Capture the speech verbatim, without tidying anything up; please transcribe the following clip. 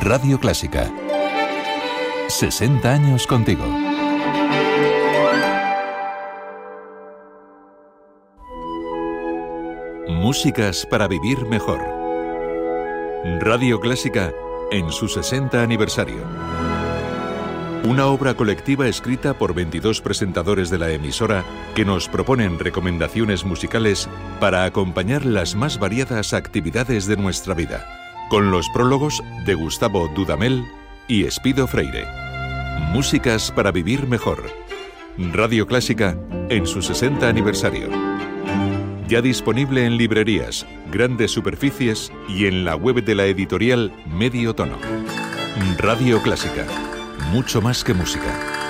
Radio Clásica. sesenta años contigo. Músicas para vivir mejor. Radio Clásica en su sesenta aniversario. Una obra colectiva escrita por veintidós presentadores de la emisora que nos proponen recomendaciones musicales para acompañar las más variadas actividades de nuestra vida, con los prólogos de Gustavo Dudamel y Espido Freire. Músicas para vivir mejor. Radio Clásica en su sesenta aniversario. Ya disponible en librerías, grandes superficies y en la web de la editorial Medio Tono. Radio Clásica. Mucho más que música.